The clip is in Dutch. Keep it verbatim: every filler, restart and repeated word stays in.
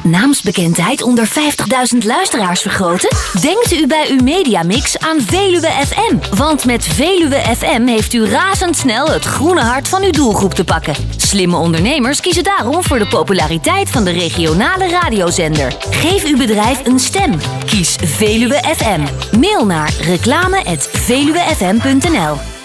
naamsbekendheid onder vijftigduizend luisteraars vergroten? Denkt u bij uw mediamix aan Veluwe F M. Want met Veluwe F M heeft u razendsnel het groene hart van uw doelgroep te pakken. Slimme ondernemers kiezen daarom voor de populariteit van de regionale radiozender. Geef uw bedrijf een stem. Kies Veluwe F M. Mail naar reclame at veluwefm punt n l.